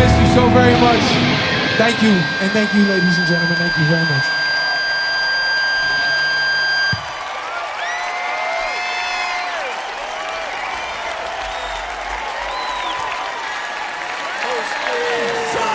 miss you so very much. Thank you, and thank you, ladies and gentlemen. Thank you very much.